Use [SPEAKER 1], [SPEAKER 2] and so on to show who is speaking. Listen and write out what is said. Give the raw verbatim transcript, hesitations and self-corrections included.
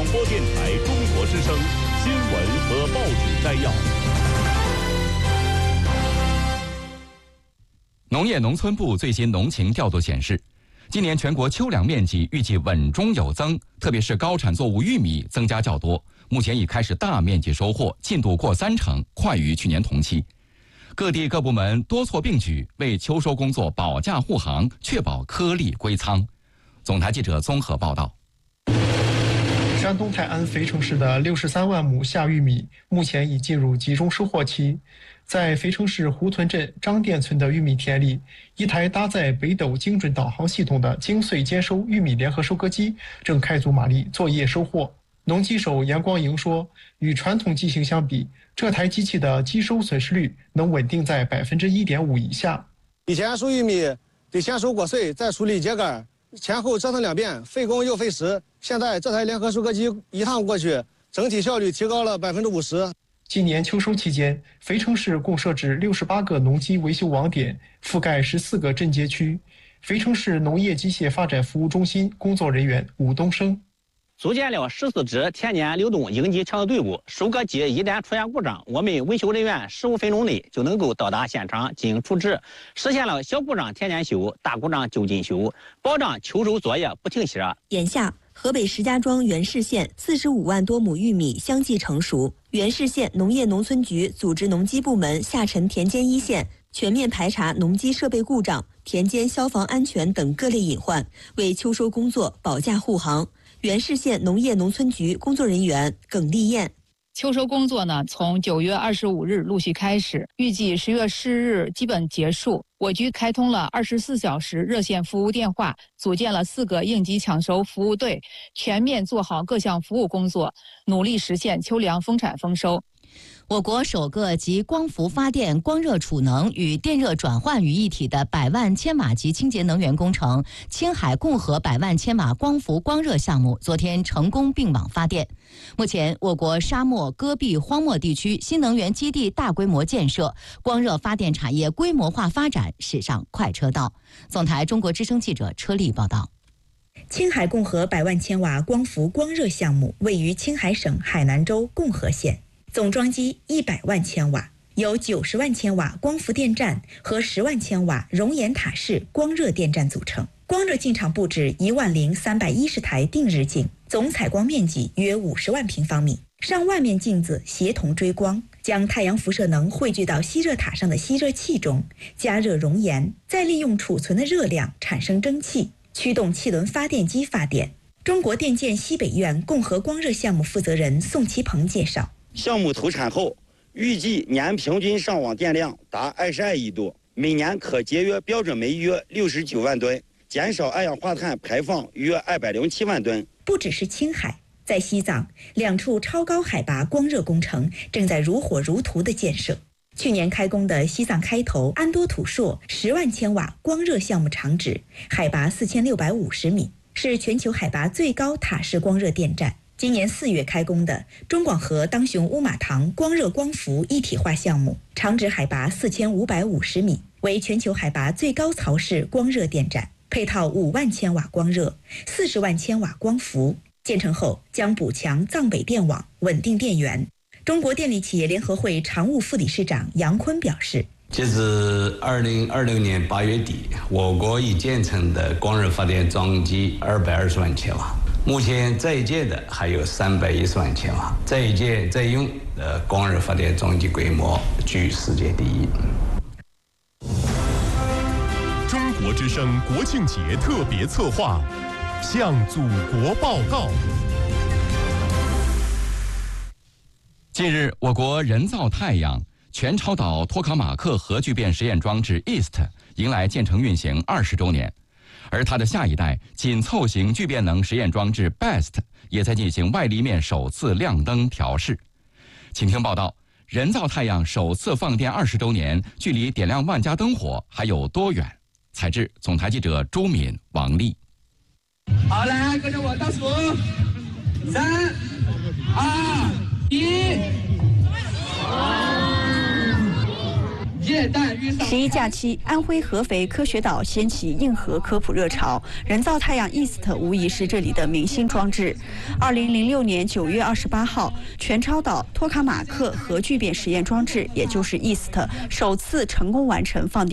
[SPEAKER 1] 广播电台中国之声新闻和报纸摘要。
[SPEAKER 2] 农业农村部最新农情调度显示，今年全国秋粮面积预计稳中有增，特别是高产作物玉米增加较多，目前已开始大面积收获，进度过三成，快于去年同期。各地各部门多措并举，为秋收工作保驾护航，确保颗粒归仓。总台记者综合报道。
[SPEAKER 3] 山东泰安肥城市的六十三万亩夏玉米目前已进入集中收获期。在肥城市胡屯镇张店村的玉米田里，一台搭载北斗精准导航系统的精碎兼收玉米联合收割机正开足马力作业收获。农机手杨光营说，与传统机型相比，这台机器的机收损失率能稳定在百分之一点五以下。
[SPEAKER 4] 以前收玉米得先收果穗，再处理秸秆，前后折腾两遍，费工又费时。现在这台联合收割机一趟过去，整体效率提高了百分之五十。
[SPEAKER 3] 今年秋收期间，肥城市共设置六十八个农机维修网点，覆盖十四个镇街区。肥城市农业机械发展服务中心工作人员武东升。
[SPEAKER 5] 组建了十四支田间流动应急车队伍，收割机一旦出现故障，我们维修人员十五分钟内就能够到达现场进行处置，实现了小故障天天修，大故障就近修，保障秋收作业不停歇。
[SPEAKER 6] 眼下，河北石家庄原市县四十五万多亩玉米相继成熟，原市县农业农村局组织农机部门下沉田间一线，全面排查农机设备故障、田间消防安全等各类隐患，为秋收工作保驾护航。原市县农业农村局工作人员耿丽燕。
[SPEAKER 7] 秋收工作呢，从九月二十五日陆续开始，预计十月十日基本结束。我局开通了二十四小时热线服务电话，组建了四个应急抢收服务队，全面做好各项服务工作，努力实现秋粮丰产丰收。
[SPEAKER 8] 我国首个集光伏发电、光热储能与电热转换于一体的百万千瓦级清洁能源工程——青海共和百万千瓦光伏光热项目，昨天成功并网发电。目前，我国沙漠、戈壁、荒漠地区新能源基地大规模建设，光热发电产业规模化发展驶上快车道。总台中国之声记者车丽报道。
[SPEAKER 9] 青海共和百万千瓦光伏光热项目位于青海省海南州共和县。总装机一百万千瓦，由九十万千瓦光伏电站和十万千瓦熔岩塔式光热电站组成。光热进场布置一万零三百一十台定日镜，总采光面积约五十万平方米，上万面镜子协同追光，将太阳辐射能汇聚到吸热塔上的吸热器中，加热熔岩，再利用储存的热量产生蒸汽，驱动气轮发电机发电。中国电建西北院共和光热项目负责人宋其鹏介绍。
[SPEAKER 10] 项目投产后，预计年平均上网电量达二十二亿度，每年可节约标准煤约六十九万吨，减少二氧化碳排放约二百零七万吨。
[SPEAKER 9] 不只是青海，在西藏，两处超高海拔光热工程正在如火如荼的建设。去年开工的西藏开头安多土硕十万千瓦光热项目场址，海拔四千六百五十米，是全球海拔最高塔式光热电站。今年四月开工的中广核当雄乌马堂光热光伏一体化项目，场址海拔四千五百五十米，为全球海拔最高槽式光热电站，配套五万千瓦光热、四十万千瓦光伏。建成后将补强藏北电网，稳定电源。中国电力企业联合会常务副理事长杨坤表示，
[SPEAKER 11] 截至二零二六年八月底，我国已建成的光热发电装机二百二十万千瓦。目前在建的还有三百一十万千瓦，在建在用的光热发电装机规模居世界第一。
[SPEAKER 1] 中国之声国庆节特别策划，向祖国报告。
[SPEAKER 2] 近日，我国人造太阳全超导托卡马克核聚变实验装置 E A S T 迎来建成运行二十周年。而它的下一代紧凑型聚变能实验装置 B E S T 也在进行外立面首次亮灯调试。请听报道：人造太阳首次放电二十周年，距离点亮万家灯火还有多远？采制总台记者朱敏、王丽。
[SPEAKER 12] 好，来跟着我倒数，三、二、一。
[SPEAKER 13] 十一假期，安徽合肥科学岛掀起硬核科普热潮，人造太阳 E A S T 无疑是这里的明星装置。二零零六年九月二十八号，全超岛托卡马克核聚变实验装置，也就是 E A S T 首次成功完成放电。